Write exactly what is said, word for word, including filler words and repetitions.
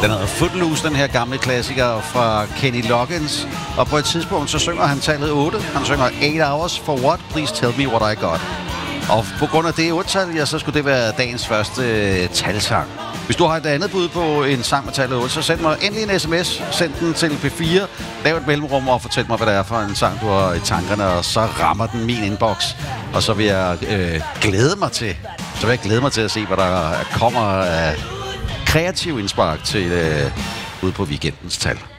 Den hedder Footloose, den her gamle klassiker fra Kenny Loggins. Og på et tidspunkt, så synger han tallet otte. Han synger eight hours for what? Please tell me what I got. Og på grund af det otte-tal, ja, så skulle det være dagens første øh, talsang. Hvis du har et andet bud på en sang med tallet otte, så send mig endelig en sms. Send den til P fire. Lav et mellemrum og fortæl mig, hvad det er for en sang, du har i tankerne. Og så rammer den min inbox. Og så vil jeg øh, glæde mig til, så vil jeg glæde mig til at se, hvad der kommer af kreativ indspark til øh, ude på weekendens tal.